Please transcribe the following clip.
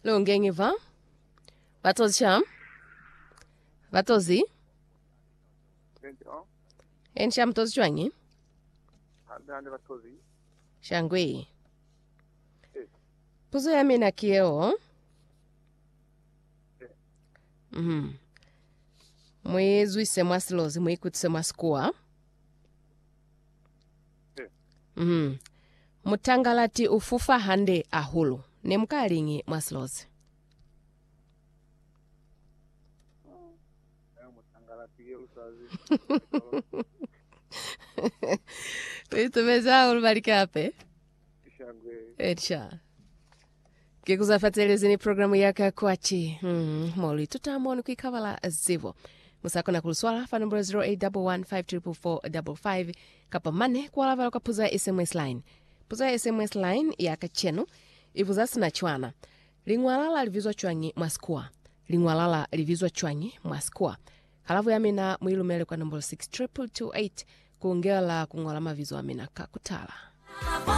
Lungengi va? Batozi cham? Batozi? Encham tozi chwangi? Ande batozi. Shangwe. Puzo ya mina kieo? Mwezi sema slozi mwikutse maskua. Mutangalati ufufa hande ahulu. Nemkalingi maslozi. Tuitumeza ulibarikape? Edsha. Kikuzafatele zini programu yaka kwachi. Moli tutamoni kuikavala zivo. Musako na kuluswala fa number 0811544455 kapa mane kwa lava kapuza SMS line. Puza SMS line yaka chenu ivuza sina chwana. Lingwalala livizwa chwangi maskua. Lingwalala livizwa chwangi maskua. Halafu yamina mwilumele kwa number 62228 kuongela kungwala mavizo amina kakutala.